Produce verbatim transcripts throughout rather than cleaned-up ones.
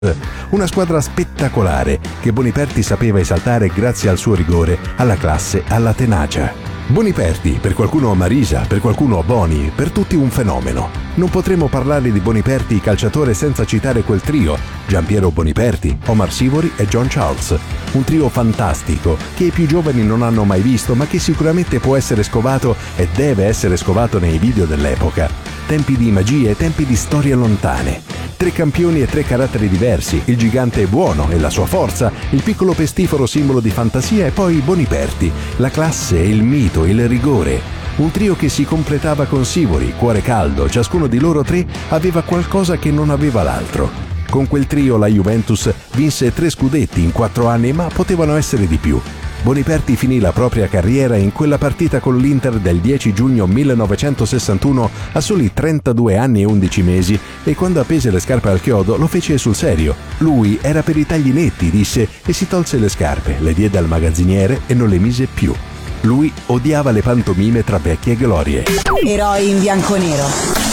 Una squadra spettacolare che Boniperti sapeva esaltare grazie al suo rigore, alla classe, alla tenacia. Boniperti, per qualcuno Marisa, per qualcuno Boni, per tutti un fenomeno. Non potremo parlare di Boniperti calciatore senza citare quel trio, Giampiero Boniperti, Omar Sivori e John Charles. Un trio fantastico che i più giovani non hanno mai visto, ma che sicuramente può essere scovato e deve essere scovato nei video dell'epoca. Tempi di magie, tempi di storie lontane. Tre campioni e tre caratteri diversi, il gigante buono e la sua forza, il piccolo pestifero simbolo di fantasia e poi Boniperti, la classe, il mito, il rigore. Un trio che si completava con Sivori, cuore caldo, ciascuno di loro tre aveva qualcosa che non aveva l'altro. Con quel trio la Juventus vinse tre scudetti in quattro anni, ma potevano essere di più. Boniperti finì la propria carriera in quella partita con l'Inter del dieci giugno millenovecentosessantuno a soli trentadue anni e undici mesi e quando appese le scarpe al chiodo lo fece sul serio. Lui era per i tagli netti, disse, e si tolse le scarpe, le diede al magazziniere e non le mise più. Lui odiava le pantomime tra vecchie glorie. Eroi in bianconero.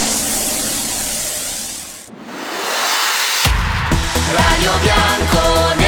Radio Bianconera.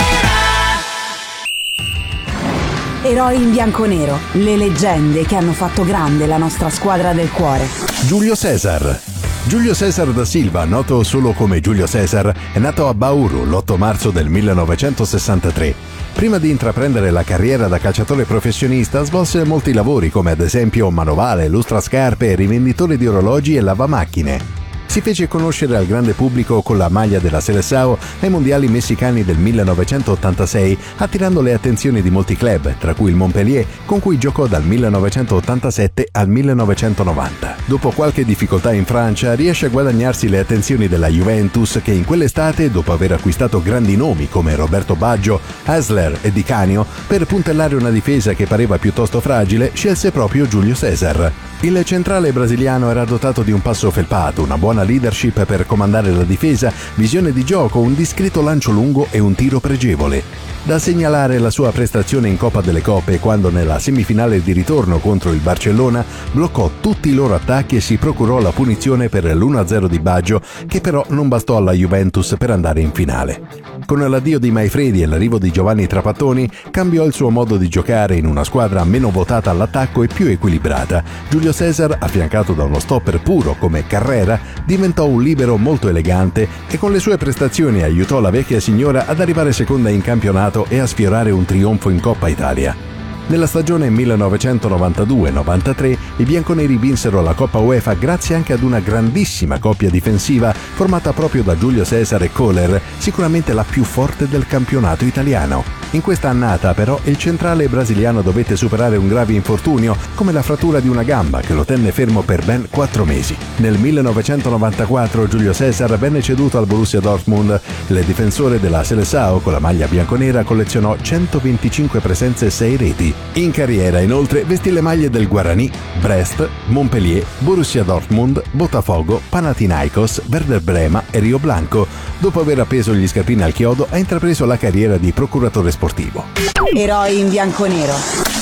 Eroi in bianconero, le leggende che hanno fatto grande la nostra squadra del cuore. Giulio Cesar. Giulio Cesar da Silva, noto solo come Giulio Cesar, è nato a Bauru l'otto marzo del millenovecentosessantatré. Prima di intraprendere la carriera da calciatore professionista svolse molti lavori come ad esempio manovale, lustrascarpe, rivenditore di orologi e lavamacchine. Si fece conoscere al grande pubblico con la maglia della Seleção ai mondiali messicani del millenovecentottantasei, attirando le attenzioni di molti club, tra cui il Montpellier, con cui giocò dal millenovecentottantasette al millenovecentonovanta. Dopo qualche difficoltà in Francia, riesce a guadagnarsi le attenzioni della Juventus che in quell'estate, dopo aver acquistato grandi nomi come Roberto Baggio, Hasler e Di Canio, per puntellare una difesa che pareva piuttosto fragile, scelse proprio Giulio Cesar. Il centrale brasiliano era dotato di un passo felpato, una buona leadership per comandare la difesa, visione di gioco, un discreto lancio lungo e un tiro pregevole. Da segnalare la sua prestazione in Coppa delle Coppe quando nella semifinale di ritorno contro il Barcellona bloccò tutti i loro attacchi e si procurò la punizione per l'uno a zero di Baggio, che però non bastò alla Juventus per andare in finale. Con l'addio di Maifredi e l'arrivo di Giovanni Trapattoni cambiò il suo modo di giocare in una squadra meno votata all'attacco e più equilibrata. Giulio Cesar, affiancato da uno stopper puro come Carrera, diventò un libero molto elegante e con le sue prestazioni aiutò la vecchia signora ad arrivare seconda in campionato e a sfiorare un trionfo in Coppa Italia. Nella stagione millenovecentonovantadue novantatré i bianconeri vinsero la Coppa UEFA grazie anche ad una grandissima coppia difensiva formata proprio da Giulio Cesar e Kohler, sicuramente la più forte del campionato italiano. In questa annata però il centrale brasiliano dovette superare un grave infortunio come la frattura di una gamba che lo tenne fermo per ben quattro mesi. Nel millenovecentonovantaquattro Giulio Cesar venne ceduto al Borussia Dortmund. Il difensore della Seleção con la maglia bianconera collezionò centoventicinque presenze e sei reti. In carriera inoltre vestì le maglie del Guarani, Brest, Montpellier, Borussia Dortmund, Botafogo, Panathinaikos, Werder Brema e Rio Blanco. Dopo aver appeso gli scarpini al chiodo ha intrapreso la carriera di procuratore sportivo. Eroi in bianconero.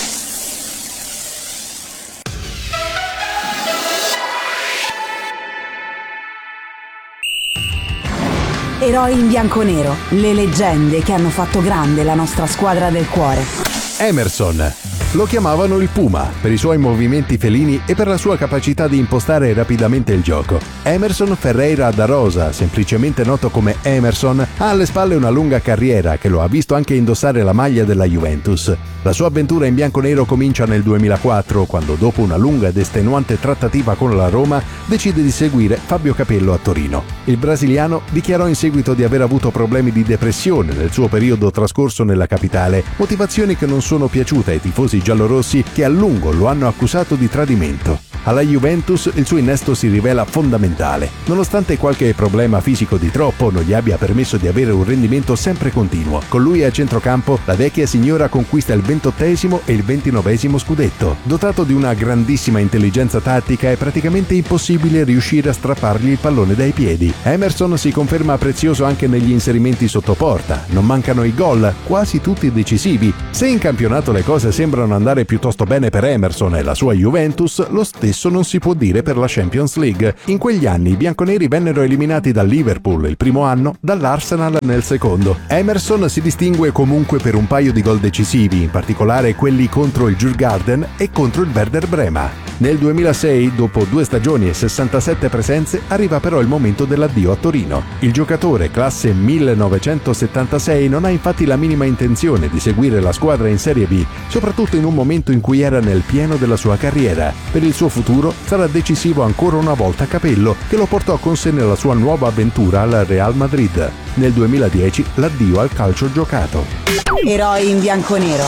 Eroi in bianconero, le leggende che hanno fatto grande la nostra squadra del cuore. Emerson. Lo chiamavano il Puma per i suoi movimenti felini e per la sua capacità di impostare rapidamente il gioco. Emerson Ferreira da Rosa, semplicemente noto come Emerson, ha alle spalle una lunga carriera che lo ha visto anche indossare la maglia della Juventus. La sua avventura in bianconero comincia nel duemilaquattro, quando dopo una lunga ed estenuante trattativa con la Roma decide di seguire Fabio Capello a Torino. Il brasiliano dichiarò in seguito di aver avuto problemi di depressione nel suo periodo trascorso nella capitale, motivazioni che non sono piaciute ai tifosi giallorossi che a lungo lo hanno accusato di tradimento. Alla Juventus il suo innesto si rivela fondamentale, nonostante qualche problema fisico di troppo non gli abbia permesso di avere un rendimento sempre continuo. Con lui a centrocampo la vecchia signora conquista il ventottesimo e il ventinovesimo scudetto. Dotato di una grandissima intelligenza tattica è praticamente impossibile riuscire a strappargli il pallone dai piedi. Emerson si conferma prezioso anche negli inserimenti sotto porta, non mancano i gol, quasi tutti decisivi. Se in campionato le cose sembrano andare piuttosto bene per Emerson e la sua Juventus, lo stesso stesso non si può dire per la Champions League. In quegli anni i bianconeri vennero eliminati dal Liverpool il primo anno, dall'Arsenal nel secondo. Emerson si distingue comunque per un paio di gol decisivi, in particolare quelli contro il Djurgården e contro il Werder Brema. Nel duemilasei, dopo due stagioni e sessantasette presenze, arriva però il momento dell'addio a Torino. Il giocatore, classe millenovecentosettantasei, non ha infatti la minima intenzione di seguire la squadra in Serie B, soprattutto in un momento in cui era nel pieno della sua carriera. Per il suo futuro sarà decisivo ancora una volta Capello, che lo portò con sé nella sua nuova avventura al Real Madrid. Nel duemiladieci l'addio al calcio giocato. Eroi in bianconero.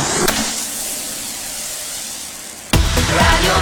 Radio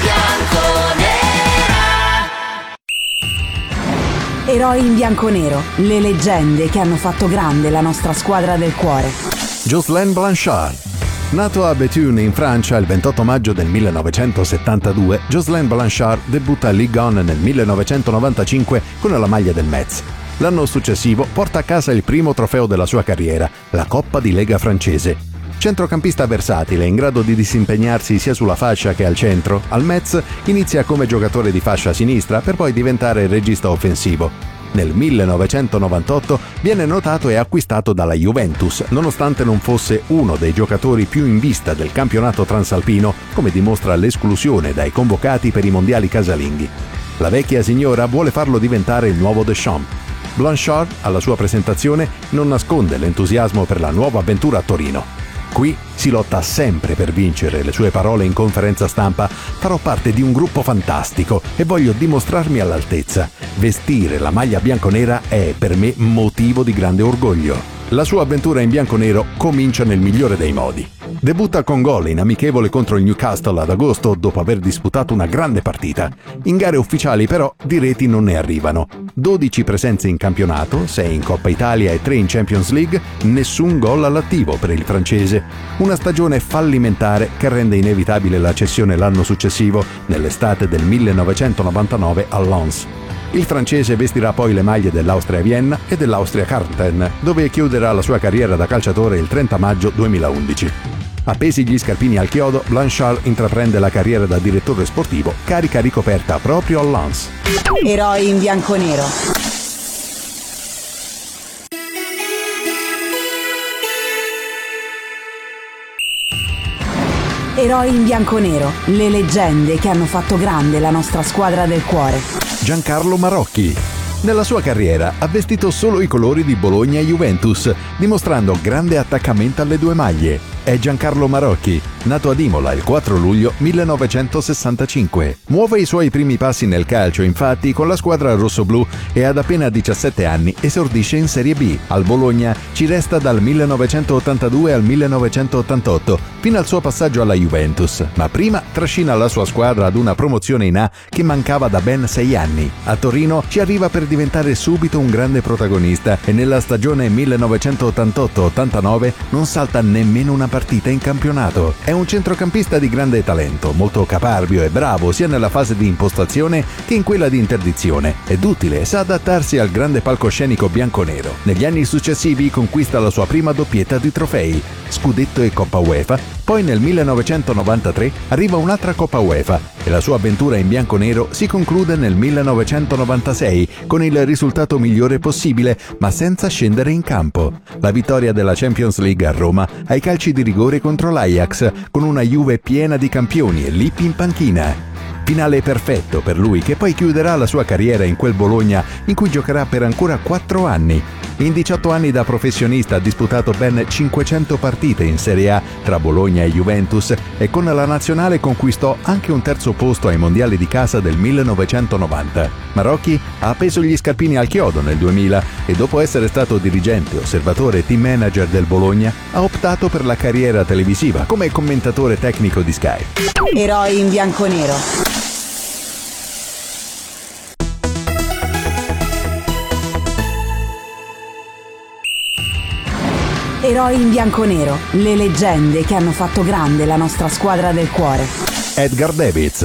bianconera. Eroi in bianconero, le leggende che hanno fatto grande la nostra squadra del cuore. Jocelyn Blanchard. Nato a Béthune in Francia il ventotto maggio del millenovecentosettantadue, Jocelyn Blanchard debutta a Ligue uno nel millenovecentonovantacinque con la maglia del Metz. L'anno successivo porta a casa il primo trofeo della sua carriera, la Coppa di Lega francese. Centrocampista versatile, in grado di disimpegnarsi sia sulla fascia che al centro, al Metz inizia come giocatore di fascia sinistra per poi diventare regista offensivo. Nel millenovecentonovantotto viene notato e acquistato dalla Juventus, nonostante non fosse uno dei giocatori più in vista del campionato transalpino, come dimostra l'esclusione dai convocati per i mondiali casalinghi. La vecchia signora vuole farlo diventare il nuovo Deschamps. Blanchard, alla sua presentazione, non nasconde l'entusiasmo per la nuova avventura a Torino. Qui si lotta sempre per vincere, le sue parole in conferenza stampa: farò parte di un gruppo fantastico e voglio dimostrarmi all'altezza. Vestire la maglia bianconera è per me motivo di grande orgoglio. La sua avventura in bianconero comincia nel migliore dei modi. Debutta con gol in amichevole contro il Newcastle ad agosto dopo aver disputato una grande partita. In gare ufficiali però di reti non ne arrivano. dodici presenze in campionato, sei in Coppa Italia e tre in Champions League, nessun gol all'attivo per il francese. Una stagione fallimentare che rende inevitabile la cessione l'anno successivo, nell'estate del millenovecentonovantanove a Lens. Il francese vestirà poi le maglie dell'Austria Vienna e dell'Austria Karlsruhe, dove chiuderà la sua carriera da calciatore il trenta maggio duemilaundici. Appesi gli scarpini al chiodo, Blanchard intraprende la carriera da direttore sportivo, carica ricoperta proprio al Lens. Eroi in bianconero. Eroi in bianconero, le leggende che hanno fatto grande la nostra squadra del cuore. Giancarlo Marocchi. Nella sua carriera ha vestito solo i colori di Bologna e Juventus, dimostrando grande attaccamento alle due maglie. È Giancarlo Marocchi, nato ad Imola il quattro luglio millenovecentosessantacinque. Muove i suoi primi passi nel calcio, infatti, con la squadra rossoblù e ad appena diciassette anni esordisce in Serie B. Al Bologna ci resta dal millenovecentottantadue al millenovecentottantotto, fino al suo passaggio alla Juventus, ma prima trascina la sua squadra ad una promozione in A che mancava da ben sei anni. A Torino ci arriva per diventare subito un grande protagonista e nella stagione millenovecentottantotto ottantanove non salta nemmeno una partita in campionato. È un centrocampista di grande talento, molto caparbio e bravo sia nella fase di impostazione che in quella di interdizione. È duttile e sa adattarsi al grande palcoscenico bianconero. Negli anni successivi conquista la sua prima doppietta di trofei, scudetto e Coppa UEFA. Poi nel millenovecentonovantatré arriva un'altra Coppa UEFA e la sua avventura in bianconero si conclude nel millenovecentonovantasei con il risultato migliore possibile, ma senza scendere in campo. La vittoria della Champions League a Roma ai calci di rigore contro l'Ajax, con una Juve piena di campioni e Lippi in panchina. Finale perfetto per lui, che poi chiuderà la sua carriera in quel Bologna in cui giocherà per ancora quattro anni. In diciotto anni da professionista ha disputato ben cinquecento partite in Serie A tra Bologna e Juventus e con la nazionale conquistò anche un terzo posto ai mondiali di casa del millenovecentonovanta. Marocchi ha appeso gli scarpini al chiodo nel duemila e dopo essere stato dirigente, osservatore e team manager del Bologna ha optato per la carriera televisiva come commentatore tecnico di Sky. Eroi in bianconero. Eroi in bianconero, le leggende che hanno fatto grande la nostra squadra del cuore. Edgar Davids.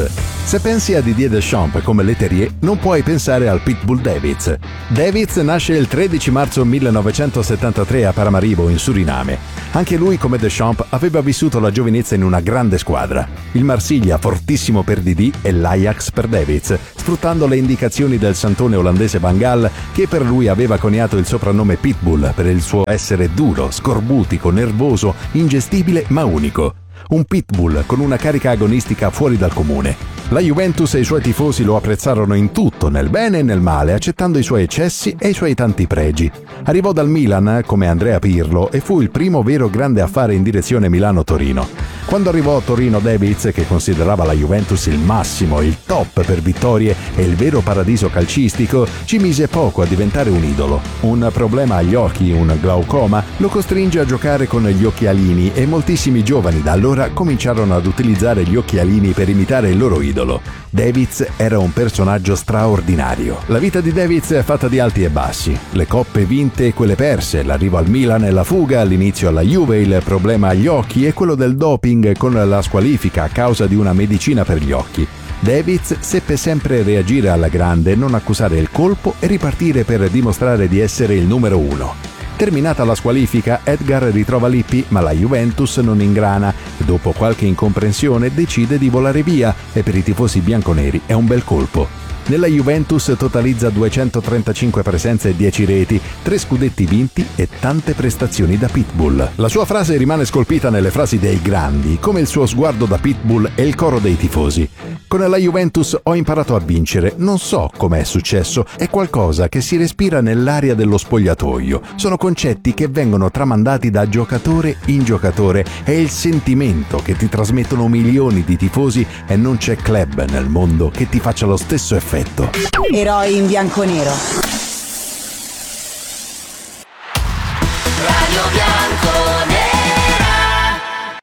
Se pensi a Didier Deschamps come Leterrier, non puoi pensare al Pitbull Davids. Davids nasce il tredici marzo millenovecentosettantatré a Paramaribo, in Suriname. Anche lui, come Deschamps, aveva vissuto la giovinezza in una grande squadra. Il Marsiglia, fortissimo per Didi, e l'Ajax per Davids, sfruttando le indicazioni del santone olandese Van Gaal, che per lui aveva coniato il soprannome Pitbull per il suo essere duro, scorbutico, nervoso, ingestibile ma unico. Un pitbull con una carica agonistica fuori dal comune. La Juventus e i suoi tifosi lo apprezzarono in tutto, nel bene e nel male, accettando i suoi eccessi e i suoi tanti pregi. Arrivò dal Milan come Andrea Pirlo e fu il primo vero grande affare in direzione Milano-Torino. Quando arrivò a Torino, Davids, che considerava la Juventus il massimo, il top per vittorie e il vero paradiso calcistico, ci mise poco a diventare un idolo. Un problema agli occhi, un glaucoma, lo costringe a giocare con gli occhialini e moltissimi giovani da allora cominciarono ad utilizzare gli occhialini per imitare il loro idolo. Davids era un personaggio straordinario. La vita di Davids è fatta di alti e bassi. Le coppe vinte e quelle perse, l'arrivo al Milan e la fuga, l'inizio alla Juve, il problema agli occhi e quello del doping con la squalifica a causa di una medicina per gli occhi. Davids seppe sempre reagire alla grande, non accusare il colpo e ripartire per dimostrare di essere il numero uno. Terminata la squalifica, Edgar ritrova Lippi, ma la Juventus non ingrana e dopo qualche incomprensione decide di volare via e per i tifosi bianconeri è un bel colpo. Nella Juventus totalizza duecentotrentacinque presenze e dieci reti, tre scudetti vinti e tante prestazioni da pitbull. La sua frase rimane scolpita nelle frasi dei grandi, come il suo sguardo da pitbull e il coro dei tifosi. Con la Juventus ho imparato a vincere, non so come è successo, è qualcosa che si respira nell'aria dello spogliatoio. Sono concetti che vengono tramandati da giocatore in giocatore, è il sentimento che ti trasmettono milioni di tifosi e non c'è club nel mondo che ti faccia lo stesso effetto. Eroi in bianconero. Radio bianconera.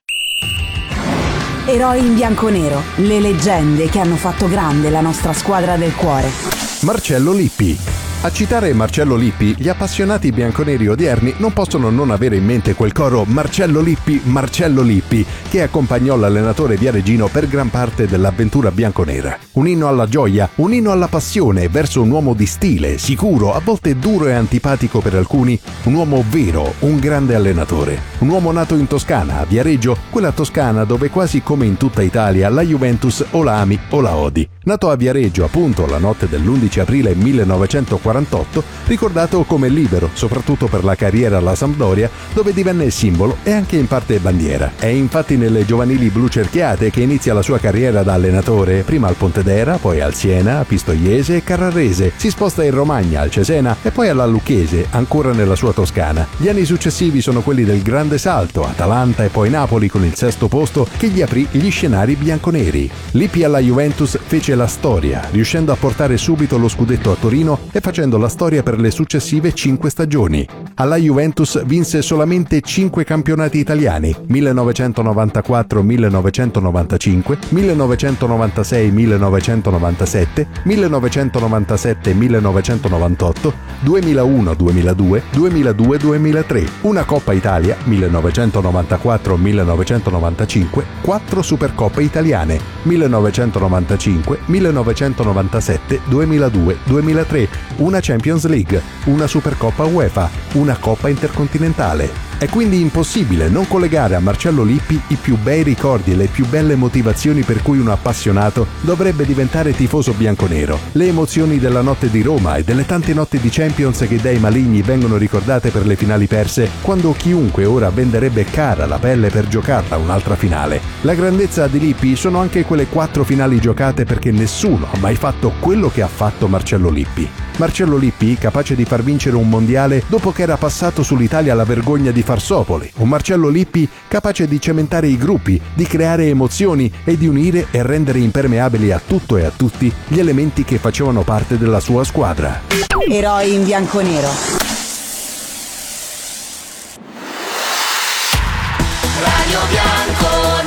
Eroi in bianconero, le leggende che hanno fatto grande la nostra squadra del cuore. Marcello Lippi. A citare Marcello Lippi, gli appassionati bianconeri odierni non possono non avere in mente quel coro Marcello Lippi, Marcello Lippi, che accompagnò l'allenatore viareggino per gran parte dell'avventura bianconera. Un inno alla gioia, un inno alla passione verso un uomo di stile, sicuro, a volte duro e antipatico per alcuni, un uomo vero, un grande allenatore. Un uomo nato in Toscana, a Viareggio, quella Toscana dove quasi come in tutta Italia la Juventus o la ami o la odi. Nato a Viareggio appunto la notte dell'undici aprile millenovecentoquarantotto, ricordato come libero soprattutto per la carriera alla Sampdoria, dove divenne simbolo e anche in parte bandiera. È infatti nelle giovanili blu cerchiate che inizia la sua carriera da allenatore, prima al Pontedera, poi al Siena, Pistoiese e Carrarese, si sposta in Romagna, al Cesena e poi alla Lucchese, ancora nella sua Toscana. Gli anni successivi sono quelli del grande salto, Atalanta e poi Napoli con il sesto posto che gli aprì gli scenari bianconeri. Lippi alla Juventus fece la storia, riuscendo a portare subito lo scudetto a Torino e facendo la storia per le successive cinque stagioni. Alla Juventus vinse solamente cinque campionati italiani, millenovecentonovantaquattro millenovecentonovantacinque, millenovecentonovantasei millenovecentonovantasette, millenovecentonovantasette millenovecentonovantotto, duemilauno duemiladue, duemiladue duemilatré, una Coppa Italia millenovecentonovantaquattro millenovecentonovantacinque, quattro Supercoppe italiane millenovecentonovantacinque, millenovecentonovantasette, duemiladue duemilatré, una Champions League, una Supercoppa UEFA, una Coppa Intercontinentale. È quindi impossibile non collegare a Marcello Lippi i più bei ricordi e le più belle motivazioni per cui un appassionato dovrebbe diventare tifoso bianconero. Le emozioni della notte di Roma e delle tante notti di Champions che dai maligni vengono ricordate per le finali perse, quando chiunque ora venderebbe cara la pelle per giocarla un'altra finale. La grandezza di Lippi sono anche quelle quattro finali giocate perché nessuno ha mai fatto quello che ha fatto Marcello Lippi. Marcello Lippi, capace di far vincere un mondiale dopo che era passato sull'Italia la vergogna di Farsopoli. Un Marcello Lippi capace di cementare i gruppi, di creare emozioni e di unire e rendere impermeabili a tutto e a tutti gli elementi che facevano parte della sua squadra. Eroi in bianconero. Radio bianconera.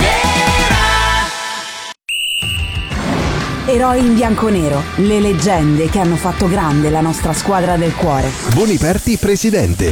Eroi in bianconero, le leggende che hanno fatto grande la nostra squadra del cuore. Boniperti presidente.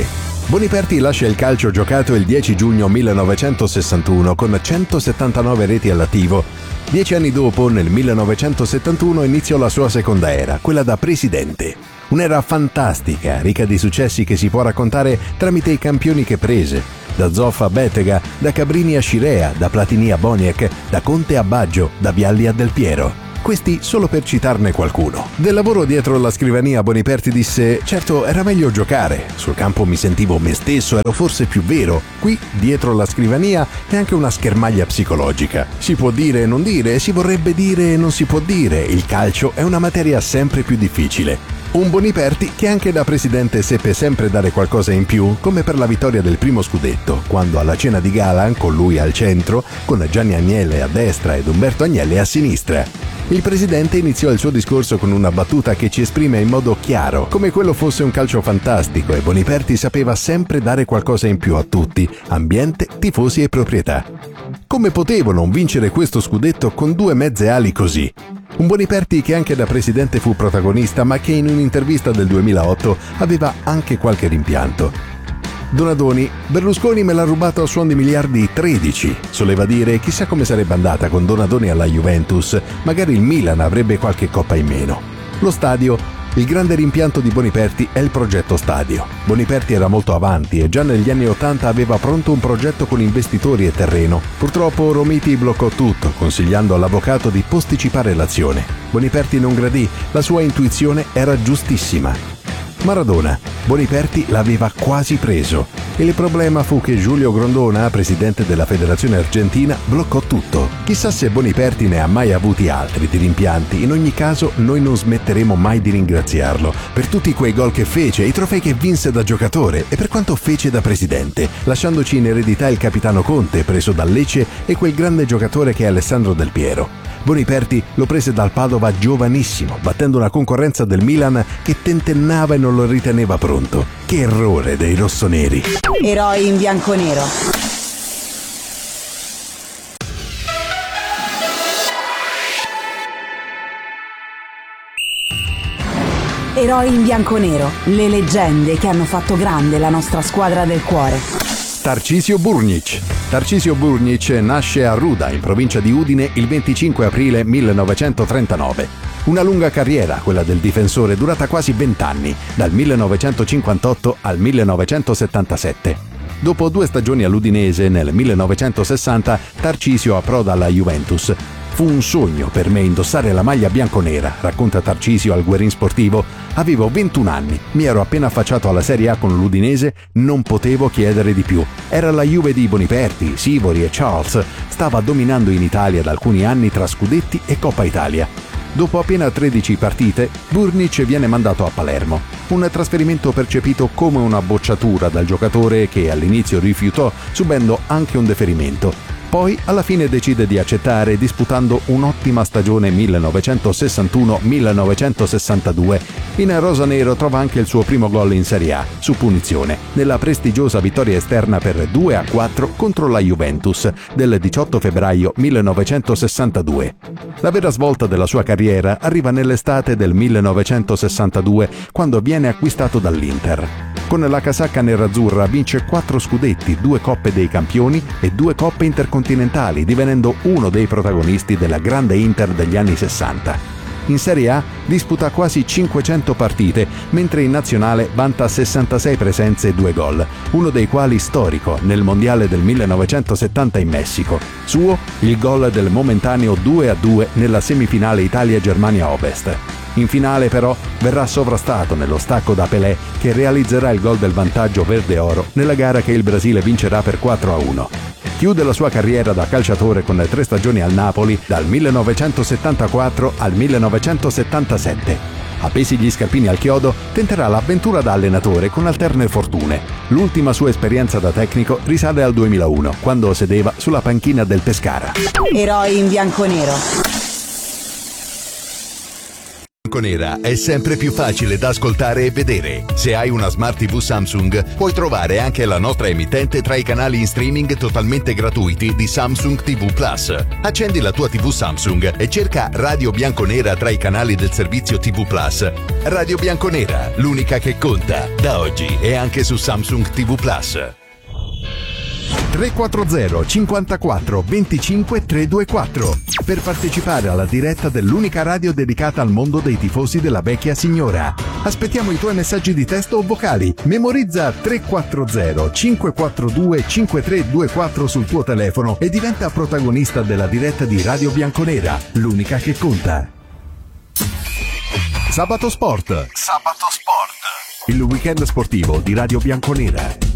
Boniperti lascia il calcio giocato il dieci giugno millenovecentosessantuno con centosettantanove reti all'attivo. Dieci anni dopo, nel millenovecentosettantuno, iniziò la sua seconda era, quella da presidente. Un'era fantastica, ricca di successi che si può raccontare tramite i campioni che prese. Da Zoffa a Bettega, da Cabrini a Scirea, da Platini a Boniek, da Conte a Baggio, da Vialli a Del Piero. Questi solo per citarne qualcuno. Del lavoro dietro la scrivania Boniperti disse: certo, era meglio giocare. Sul campo mi sentivo me stesso, ero forse più vero. Qui, dietro la scrivania, è anche una schermaglia psicologica. Si può dire e non dire, si vorrebbe dire e non si può dire. Il calcio è una materia sempre più difficile. Un Boniperti che anche da presidente seppe sempre dare qualcosa in più, come per la vittoria del primo scudetto, quando alla cena di gala, con lui al centro, con Gianni Agnelli a destra ed Umberto Agnelli a sinistra. Il presidente iniziò il suo discorso con una battuta che ci esprime in modo chiaro, come quello fosse un calcio fantastico, e Boniperti sapeva sempre dare qualcosa in più a tutti, ambiente, tifosi e proprietà. Come potevo non vincere questo scudetto con due mezze ali così? Un Boniperti che anche da presidente fu protagonista, ma che in un'intervista del duemilaotto aveva anche qualche rimpianto. Donadoni: Berlusconi me l'ha rubato a suon di miliardi tredici. Soleva dire: chissà come sarebbe andata con Donadoni alla Juventus, magari il Milan avrebbe qualche coppa in meno. Lo stadio: il grande rimpianto di Boniperti è il progetto stadio. Boniperti era molto avanti e già negli anni ottanta aveva pronto un progetto con investitori e terreno. Purtroppo Romiti bloccò tutto, consigliando all'avvocato di posticipare l'azione. Boniperti non gradì, la sua intuizione era giustissima. Maradona: Boniperti l'aveva quasi preso. Il problema fu che Giulio Grondona, presidente della federazione argentina, bloccò tutto. Chissà se Boniperti ne ha mai avuti altri di rimpianti. In ogni caso, noi non smetteremo mai di ringraziarlo per tutti quei gol che fece, i trofei che vinse da giocatore e per quanto fece da presidente, lasciandoci in eredità il capitano Conte, preso dal Lecce, e quel grande giocatore che è Alessandro Del Piero. Boniperti lo prese dal Padova giovanissimo, battendo una concorrenza del Milan che tentennava e non lo riteneva pronto. Che errore dei rossoneri! Eroi in bianconero. Eroi in bianconero, le leggende che hanno fatto grande la nostra squadra del cuore. Tarcisio Burnic. Tarcisio Burnic nasce a Ruda, in provincia di Udine, il venticinque aprile millenovecentotrentanove. Una lunga carriera, quella del difensore, durata quasi vent'anni, dal millenovecentocinquantotto al millenovecentosettantasette. Dopo due stagioni all'Udinese, nel millenovecentosessanta, Tarcisio approda alla Juventus. Fu un sogno per me indossare la maglia bianconera, racconta Tarcisio al Guerin Sportivo. Avevo ventuno anni, mi ero appena affacciato alla Serie A con l'Udinese, non potevo chiedere di più. Era la Juve di Boniperti, Sivori e Charles, stava dominando in Italia da alcuni anni tra scudetti e Coppa Italia. Dopo appena tredici partite, Burnic viene mandato a Palermo. Un trasferimento percepito come una bocciatura dal giocatore che all'inizio rifiutò, subendo anche un deferimento. Poi alla fine decide di accettare, disputando un'ottima stagione millenovecentosessantuno millenovecentosessantadue. In rosanero trova anche il suo primo gol in Serie A, su punizione, nella prestigiosa vittoria esterna per due a quattro contro la Juventus del diciotto febbraio millenovecentosessantadue. La vera svolta della sua carriera arriva nell'estate del millenovecentosessantadue, quando viene acquistato dall'Inter. Con la casacca nerazzurra vince quattro scudetti, due coppe dei campioni e due coppe intercontinentali, divenendo uno dei protagonisti della grande Inter degli anni sessanta. In Serie A disputa quasi cinquecento partite, mentre in nazionale vanta sessantasei presenze e due gol, uno dei quali storico nel mondiale del millenovecentosettanta in Messico. Suo il gol del momentaneo due a due nella semifinale Italia-Germania Ovest. In finale però verrà sovrastato nello stacco da Pelé, che realizzerà il gol del vantaggio verde-oro nella gara che il Brasile vincerà per quattro a uno. Chiude la sua carriera da calciatore con tre stagioni al Napoli dal millenovecentosettantaquattro al millenovecentosettantasette. Appesi gli scarpini al chiodo, tenterà l'avventura da allenatore con alterne fortune. L'ultima sua esperienza da tecnico risale al duemilauno, quando sedeva sulla panchina del Pescara. Eroi in bianconero. Bianconera è sempre più facile da ascoltare e vedere. Se hai una Smart tivù Samsung, puoi trovare anche la nostra emittente tra i canali in streaming totalmente gratuiti di Samsung tivù Plus. Accendi la tua tivù Samsung e cerca Radio Bianconera tra i canali del servizio tivù Plus. Radio Bianconera, l'unica che conta, da oggi e anche su Samsung tivù Plus. tre quattro zero cinquantaquattro venticinque trecentoventiquattro per partecipare alla diretta dell'unica radio dedicata al mondo dei tifosi della vecchia signora. Aspettiamo i tuoi messaggi di testo o vocali. Memorizza tre quattro zero cinquequattrodue cinquetrecentoventiquattro sul tuo telefono e diventa protagonista della diretta di Radio Bianconera, l'unica che conta. Sabato Sport. Sabato Sport. Il weekend sportivo di Radio Bianconera.